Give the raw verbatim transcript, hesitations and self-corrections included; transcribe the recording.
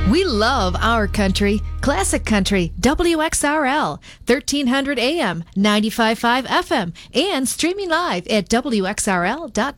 We love our country. Classic Country, W X R L, thirteen hundred A M, ninety-five point five F M, and streaming live at W X R L dot com.